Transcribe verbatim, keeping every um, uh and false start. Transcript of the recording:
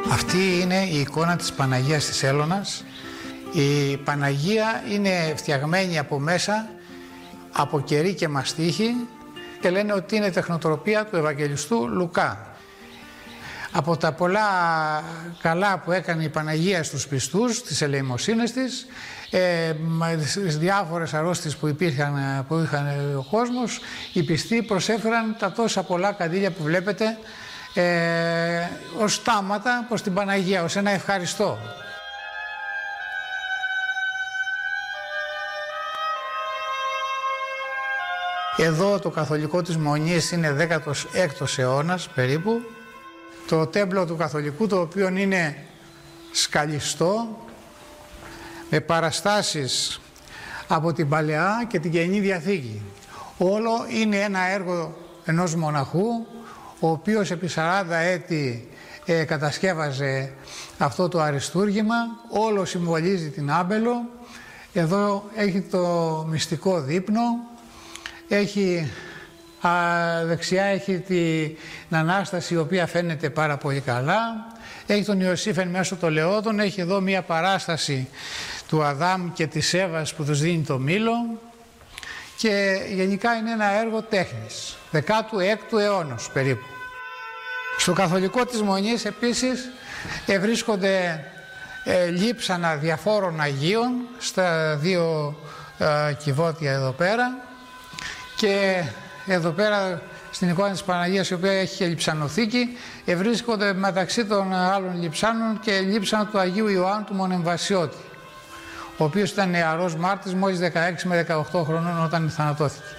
Αυτή είναι η εικόνα της Παναγίας της Έλωνας. Η Παναγία είναι φτιαγμένη από μέσα από κερί και μαστίχη και λένε ότι είναι τεχνοτροπία του Ευαγγελιστού Λουκά. Από τα πολλά καλά που έκανε η Παναγία στους πιστούς, τις ελεημοσύνες της, ε, στις διάφορες αρρώστιες που υπήρχαν, που είχαν ο κόσμος, οι πιστοί προσέφεραν τα τόσα πολλά καντήλια που βλέπετε ε, ως στάματα προς την Παναγία, ως ένα ευχαριστώ. Εδώ το καθολικό της Μονής είναι δέκατος έκτος αιώνας περίπου. Το τέμπλο του καθολικού, το οποίο είναι σκαλιστό, με παραστάσεις από την Παλαιά και την Καινή Διαθήκη. Όλο είναι ένα έργο ενός μοναχού, ο οποίος επί σαράντα έτη ε, κατασκεύαζε αυτό το αριστούργημα. Όλο συμβολίζει την άμπελο. Εδώ έχει το μυστικό δείπνο, έχει... Α, δεξιά έχει την Ανάσταση, η οποία φαίνεται πάρα πολύ καλά. Έχει τον Ιωσήφ μέσω των Λεόδων. Έχει εδώ μία παράσταση του Αδάμ και της Εύας που τους δίνει το μήλο. Και γενικά είναι ένα έργο τέχνης δεκάτου έκτου αιώνος περίπου. Στο καθολικό της Μονής επίσης βρίσκονται ε, λείψανα διαφόρων Αγίων στα δύο ε, κυβότια εδώ πέρα. Και εδώ πέρα στην εικόνα της Παναγίας, η οποία έχει και λειψανοθήκη, βρίσκονται μεταξύ των άλλων λειψάνων και λείψανο του Αγίου Ιωάννου του Μονεμβασιώτη, ο οποίος ήταν νεαρός μάρτυρας, μόλις δεκαέξι με δεκαοκτώ χρονών όταν θανατώθηκε.